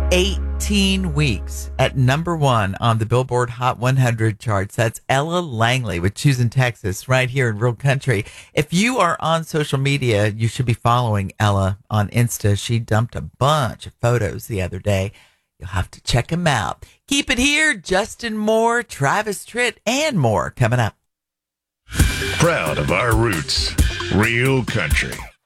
18 weeks at number one on the Billboard Hot 100 charts. That's Ella Langley with Choosing Texas right here in Real Country. If you are on social media, you should be following Ella on Insta. She dumped a bunch of photos the other day. You'll have to check them out. Keep it here. Justin Moore, Travis Tritt, and more coming up. Proud of our roots. Real Country.